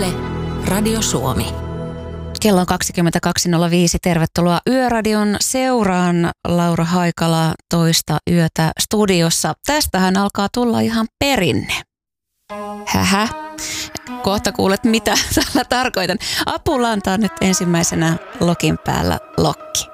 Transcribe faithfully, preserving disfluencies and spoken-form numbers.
Yle, Radio Suomi. Kello on kaksikymmentäkaksi nolla viisi. Tervetuloa Yöradion seuraan. Laura Haikala toista yötä studiossa. Tästähän alkaa tulla ihan perinne. Hähä. Kohta kuulet, mitä tällä tarkoitan. Apulantaa nyt ensimmäisenä lokin päällä lokki.